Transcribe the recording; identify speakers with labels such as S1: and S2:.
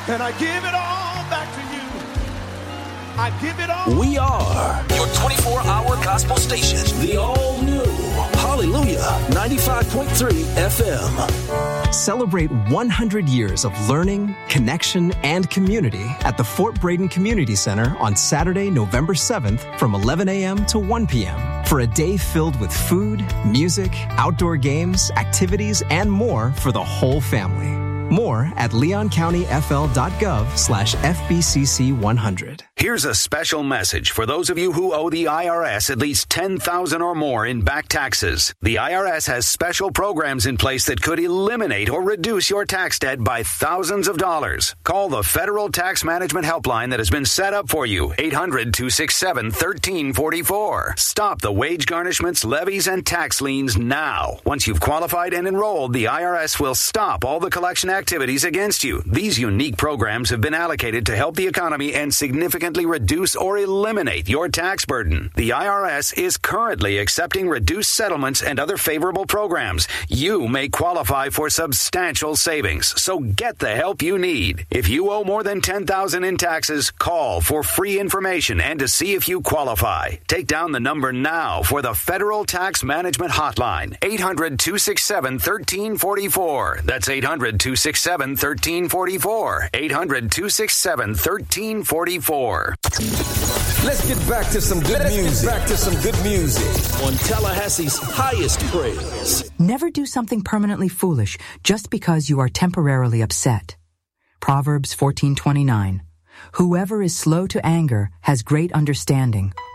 S1: And I give it all back to you. I give it all.
S2: We are
S3: your 24-hour gospel station.
S2: The all-new Hallelujah 95.3 FM.
S4: Celebrate 100 years of learning, connection, and community at the Fort Braden Community Center on Saturday, November 7th from 11 a.m. to 1 p.m. for a day filled with food, music, outdoor games, activities, and more for the whole family. More at leoncountyfl.gov/FBCC100.
S5: Here's a special message for those of you who owe the IRS at least $10,000 or more in back taxes. The IRS has special programs in place that could eliminate or reduce your tax debt by thousands of dollars. Call the Federal Tax Management Helpline that has been set up for you, 800-267-1344. Stop the wage garnishments, levies, and tax liens now. Once you've qualified and enrolled, the IRS will stop all the collection activities against you. These unique programs have been allocated to help the economy and significantly reduce or eliminate your tax burden. The IRS is currently accepting reduced settlements and other favorable programs. You may qualify for substantial savings, so get the help you need. If you owe more than $10,000 in taxes, call for free information and to see if you qualify. Take down the number now for the Federal Tax Management Hotline, 800-267-1344. That's 800-267-1344. 800-267-1344.
S2: Let's get back to some good music. On Tallahassee's highest praise.
S6: Never do something permanently foolish just because you are temporarily upset. Proverbs 14:29. Whoever is slow to anger has great understanding,